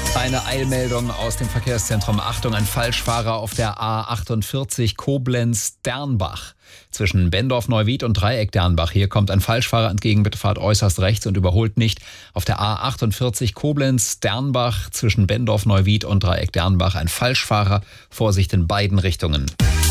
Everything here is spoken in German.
Eine Eilmeldung aus dem Verkehrszentrum. Achtung, ein Falschfahrer auf der A48 Koblenz-Dernbach. Zwischen Bendorf-Neuwied und Dreieck-Dernbach. Hier kommt ein Falschfahrer entgegen. Bitte fahrt äußerst rechts und überholt nicht. Auf der A48 Koblenz-Dernbach zwischen Bendorf-Neuwied und Dreieck-Dernbach ein Falschfahrer. Vorsicht in beiden Richtungen.